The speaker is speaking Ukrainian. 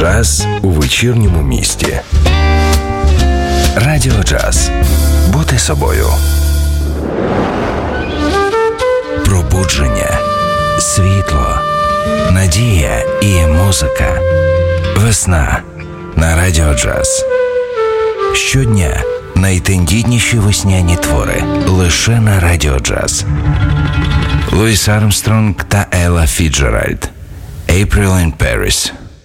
Джаз у вечірньому місті. Радіо Джаз. Бути собою. Пробудження, світло, надія і музика. Весна на Радіо Джаз. Щодня найтендітніші весняні твори лише на Радіо Джаз. Луїс Армстронг та Елла Фіцджеральд. April in Paris.